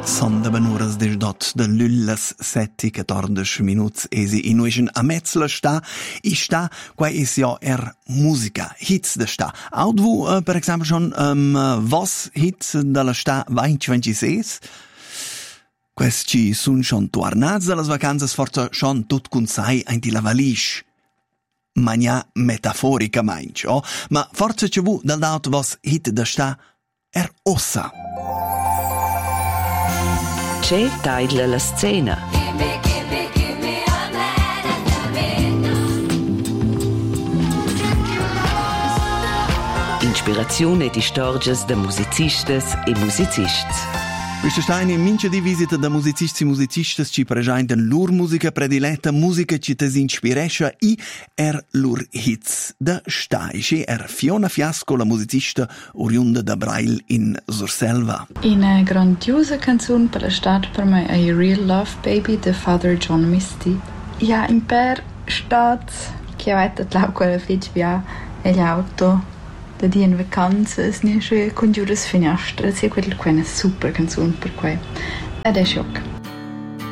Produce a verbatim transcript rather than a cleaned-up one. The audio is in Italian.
Son da benuras des dot de lüllas setti quattordici minuts esi in uischen a metzla sta i sta qua is ja er musica hits da sta aud vu uh, per exempel schon um, was hits dalla sta ventiventisei questi sun schon tornats dalle vacanzas forza schon tut cun sai ein di lavalisch mania metaforica mainch oh? Ma forza ce vu dal daut was hit da sta er ossa. C'è taglia la scena. Inspirazione di storges da musicistes e musicists. Questa sta in mince di visita da musicisti e musicistes ci presentano lur musica prediletta, musica ci te inspiresce e er lur hits. Da sta e er Fiona Fiasco, la musicista oriunda da Brail in Surselva. Una grandiosa canzone per la start per me è Real Love Baby de Father John Misty. Ja, in per stat che avete la quella fece via e l'auto. Da die in vacanze ne schon congiures finestre, c'est quella quella super canzone per quei. Ed è shock.